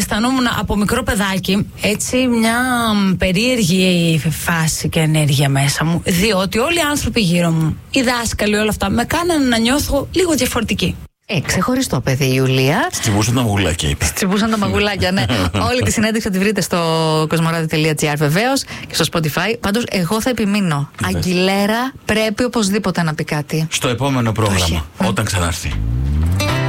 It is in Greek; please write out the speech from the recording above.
αισθανόμουν από μικρό παιδάκι έτσι μια περίεργη φάση και ενέργεια μέσα μου. Διότι όλοι οι άνθρωποι γύρω μου, οι δάσκαλοι, όλα αυτά, με κάνανε να νιώθω λίγο διαφορετική. Ξεχωριστό παιδί, Ιουλία. Τσιμπούσαν τα μαγουλάκια, είπε. Τσιμπούσαν τα μαγουλάκια, ναι. Όλη τη συνέντευξη θα τη βρείτε στο κοσμοράδιο.gr βεβαίως και στο Spotify. Πάντως, εγώ θα επιμείνω. Αγγιλέρα πρέπει οπωσδήποτε να πει κάτι. Στο επόμενο πρόγραμμα, όταν ξανάρθει.